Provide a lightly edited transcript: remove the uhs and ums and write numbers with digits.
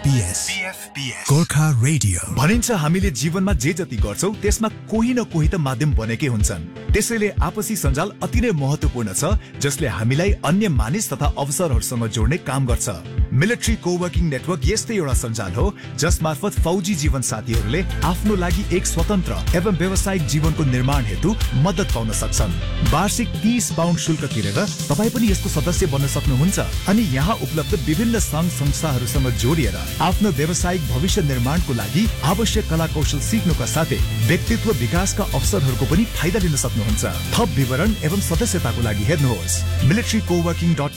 BFPS Gorkha radio. भनिन्छ हामीले जीवनमा जे जति गर्छौं त्यसमा कोही न कोही त माध्यम बनेकै हुन्छन्। त्यसैले आपसी सञ्जाल अति नै महत्त्वपूर्ण छ, जसले हामीलाई अन्य मानिस तथा अवसरहरूसँग जोड्ने काम गर्छ। मिलिट्री कोवर्किङ नेटवर्क यस्तै एउटा सञ्जाल हो जसमार्फत फौजी जीवन साथीहरूले आफ्नो लागि एक स्वतन्त्र एवं व्यावसायिक जीवनको निर्माण हेतु मद्दत पाउन सक्छन्। वार्षिक 30 पाउन्ड शुल्क तिरेर तपाईँ पनि यसको सदस्य बन्न सक्नुहुन्छ अनि यहाँ उपलब्ध विभिन्न सङ्घ संस्थाहरूसँग जोडिएर आफ्नो व्यावसायिक भविष्य निर्माणको लागि आवश्यक कला कौशल सिक्नुका साथै व्यक्तित्व विकासका अवसरहरूको पनि फाइदा लिन सक्नुहुन्छ। थप विवरण एवं सदस्यताको लागि हेर्नुहोस् militarycoworking.co